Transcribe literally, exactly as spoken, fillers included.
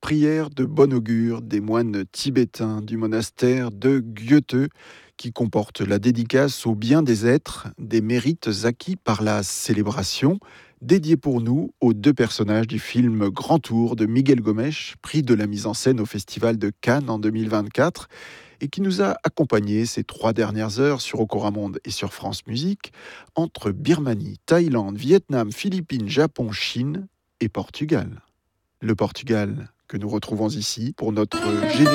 prière de bon augure des moines tibétains du monastère de Gyötö, qui comporte la dédicace au bien des êtres, des mérites acquis par la célébration, dédiée pour nous aux deux personnages du film Grand Tour de Miguel Gomes, prix de la mise en scène au Festival de Cannes en deux mille vingt-quatre, et qui nous a accompagnés ces trois dernières heures sur Ocoramonde et sur France Musique, entre Birmanie, Thaïlande, Vietnam, Philippines, Japon, Chine et Portugal. Le Portugal que nous retrouvons ici pour notre générique